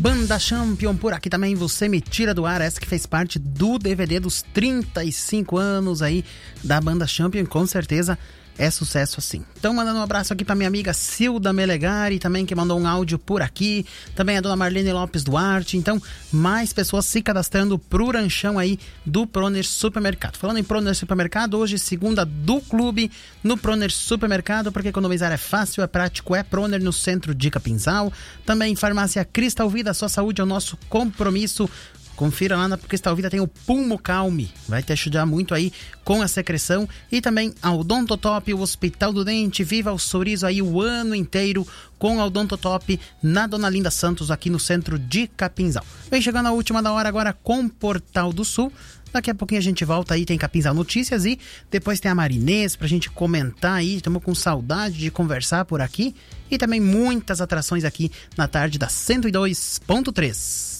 Banda Champion por aqui também, Você Me Tira do Ar, essa que fez parte do DVD dos 35 anos aí da Banda Champion, com certeza é sucesso assim. Então mandando um abraço aqui pra minha amiga Cilda Melegari, também que mandou um áudio por aqui, também a dona Marlene Lopes Duarte, então mais pessoas se cadastrando pro ranchão aí do Proner Supermercado. Falando em Proner Supermercado, hoje segunda do clube no Proner Supermercado, porque economizar é fácil, é prático, é Proner no centro de Capinzal. Também Farmácia Cristal Vida, sua saúde é o nosso compromisso. Confira lá, porque Cristal Vida tem o Pulmo Calme, vai te ajudar muito aí com a secreção. E também a Odontotop, o Hospital do Dente, viva o sorriso aí o ano inteiro com a Odontotop na Dona Linda Santos, aqui no centro de Capinzal. Vem chegando a última da hora agora com Portal do Sul. Daqui a pouquinho a gente volta aí, tem Capinzal Notícias e depois tem a Marinês pra gente comentar aí. Estamos com saudade de conversar por aqui. E também muitas atrações aqui na tarde da 102.3.